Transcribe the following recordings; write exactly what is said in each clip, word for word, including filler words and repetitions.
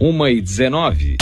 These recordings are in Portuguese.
uma e dezenove.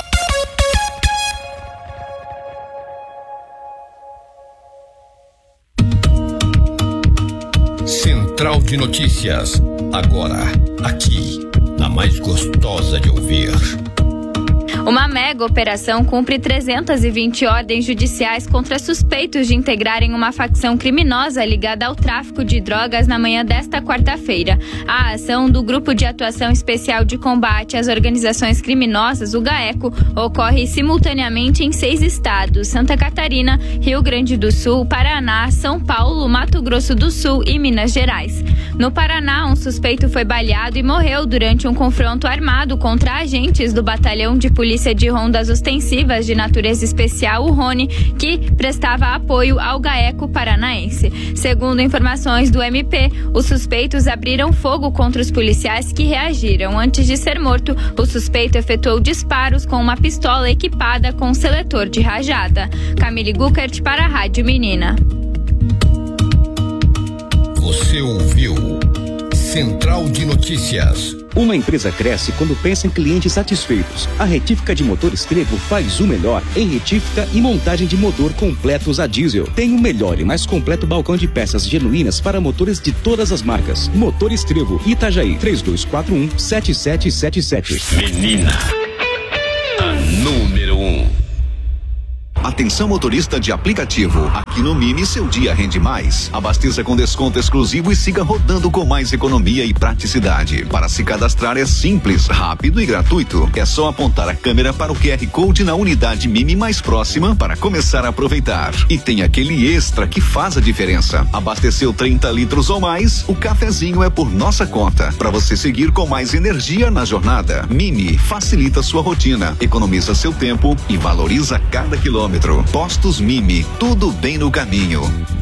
Central de Notícias, agora, aqui, a mais gostosa de ouvir. Uma mega operação cumpre trezentas e vinte ordens judiciais contra suspeitos de integrarem uma facção criminosa ligada ao tráfico de drogas na manhã desta quarta-feira. A ação do Grupo de Atuação Especial de Combate às Organizações Criminosas, o GAECO, ocorre simultaneamente em seis estados: Santa Catarina, Rio Grande do Sul, Paraná, São Paulo, Mato Grosso do Sul e Minas Gerais. No Paraná, um suspeito foi baleado e morreu durante um confronto armado contra agentes do Batalhão de Polícia de Rondas Ostensivas de Natureza Especial, o Rony, que prestava apoio ao GAECO paranaense. Segundo informações do M P, os suspeitos abriram fogo contra os policiais que reagiram. Antes de ser morto, o suspeito efetuou disparos com uma pistola equipada com seletor de rajada. Camille Guckert para a Rádio Menina. Você ouviu Central de Notícias. Uma empresa cresce quando pensa em clientes satisfeitos. A Retífica de Motor Estrevo faz o melhor em retífica e montagem de motor completos a diesel. Tem o melhor e mais completo balcão de peças genuínas para motores de todas as marcas. Motor Estrevo, Itajaí, três dois quatro um, sete sete sete sete. Menina, a número um. Atenção motorista de aplicativo, aqui no Mimi seu dia rende mais. Abasteça com desconto exclusivo e siga rodando com mais economia e praticidade. Para se cadastrar é simples, rápido e gratuito. É só apontar a câmera para o Q R Code na unidade Mimi mais próxima para começar a aproveitar. E tem aquele extra que faz a diferença. Abasteceu trinta litros ou mais, o cafezinho é por nossa conta, para você seguir com mais energia na jornada. Mimi facilita sua rotina, economiza seu tempo e valoriza cada quilômetro. Postos Mimi, tudo bem no caminho.